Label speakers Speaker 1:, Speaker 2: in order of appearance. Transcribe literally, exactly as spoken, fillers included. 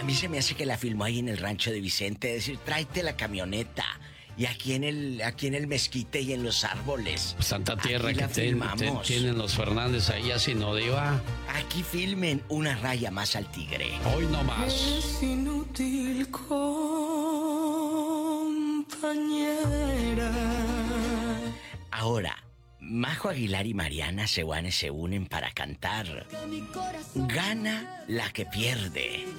Speaker 1: mí se me hace que la filmó ahí en el rancho de Vicente, es decir, tráete la camioneta. Y aquí en el aquí en el mezquite y en los árboles.
Speaker 2: Santa Tierra que ten, ten, tienen los Fernández ahí así, ¿no, Diva?
Speaker 1: Aquí filmen una raya más al tigre.
Speaker 2: Hoy no más.
Speaker 3: Es inútil, compañera.
Speaker 1: Ahora, Majo Aguilar y Mariana Sewane se unen para cantar Gana la que pierde.